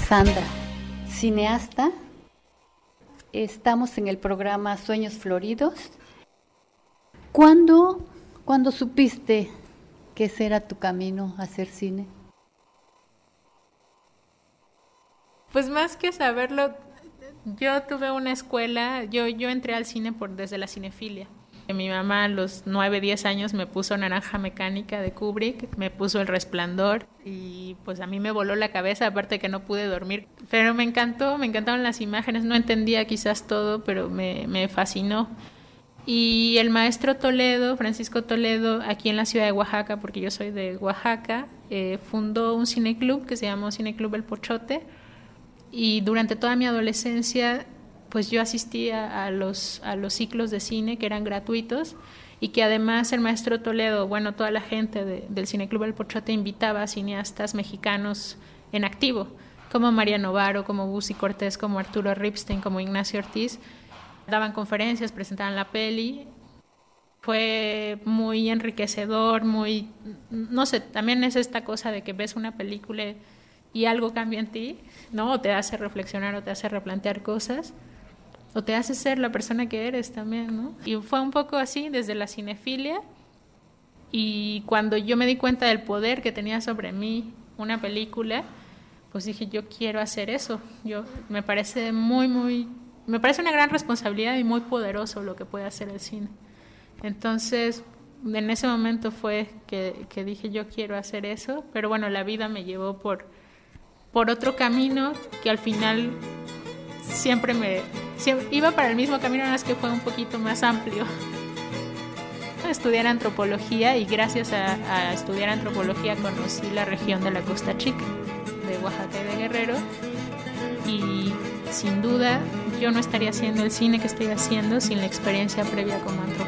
Sandra, cineasta. Estamos en el programa Sueños Floridos. ¿Cuándo supiste que ese era tu camino, hacer cine? Pues más que saberlo, yo tuve una escuela, yo entré al cine desde la cinefilia. Mi mamá a los 9, 10 años me puso Naranja Mecánica de Kubrick, me puso El Resplandor y pues a mí me voló la cabeza, aparte que no pude dormir. Pero me encantaron las imágenes, no entendía quizás todo, pero me fascinó. Y el maestro Toledo, Francisco Toledo, aquí en la ciudad de Oaxaca, porque yo soy de Oaxaca, fundó un cineclub que se llamó Cineclub El Pochote. Y durante toda mi adolescencia pues yo asistía a los ciclos de cine que eran gratuitos y que además el maestro Toledo, bueno, toda la gente del Cineclub El Pochote invitaba a cineastas mexicanos en activo, como María Novaro, como Busi Cortés, como Arturo Ripstein, como Ignacio Ortiz. Daban conferencias, presentaban la peli. Fue muy enriquecedor, no sé, también es esta cosa de que ves una película y algo cambia en ti, ¿no? O te hace reflexionar o te hace replantear cosas. O te hace ser la persona que eres también, ¿no? Y fue un poco así desde la cinefilia. Y cuando yo me di cuenta del poder que tenía sobre mí una película, pues dije, yo quiero hacer eso. Me parece me parece una gran responsabilidad y muy poderoso lo que puede hacer el cine. Entonces, en ese momento fue que dije, yo quiero hacer eso. Pero bueno, la vida me llevó por otro camino que al final siempre iba para el mismo camino, nada más que fue un poquito más amplio. Estudiar antropología y gracias a estudiar antropología conocí la región de la Costa Chica, de Oaxaca y de Guerrero, y sin duda yo no estaría haciendo el cine que estoy haciendo sin la experiencia previa como antropóloga.